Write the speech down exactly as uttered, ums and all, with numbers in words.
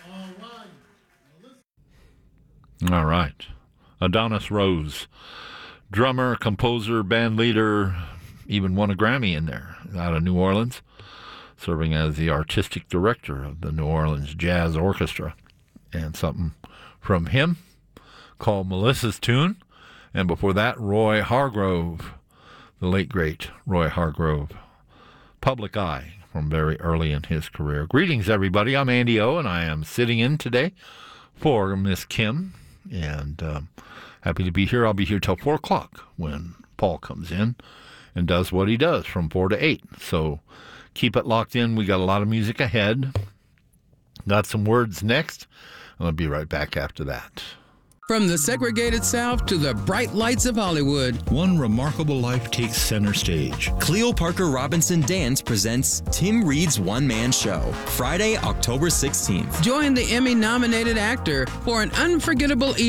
All right. Adonis Rose, drummer, composer, band leader, even won a Grammy in there, out of New Orleans, serving as the artistic director of the New Orleans Jazz Orchestra. And something from him called Melissa's Tune. And before that, Roy Hargrove, the late, great Roy Hargrove, Public Eye, from very early in his career. Greetings, everybody. I'm Andy O, and I am sitting in today for Miss Kim. And um, happy to be here. I'll be here till four o'clock when Paul comes in and does what he does from four to eight. So keep it locked in. We got a lot of music ahead. Got some words next. And I'll be right back after that. From the segregated South to the bright lights of Hollywood, one remarkable life takes center stage. Cleo Parker Robinson Dance presents Tim Reed's One Man Show, Friday, October sixteenth. Join the Emmy-nominated actor for an unforgettable evening.